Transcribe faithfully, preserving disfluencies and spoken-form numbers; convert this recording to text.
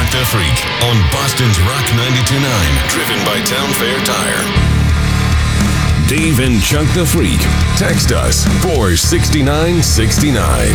Chuck the Freak on Boston's Rock ninety-two point nine, driven by Town Fair Tire. Dave and Chuck the Freak. Text us four six nine six nine.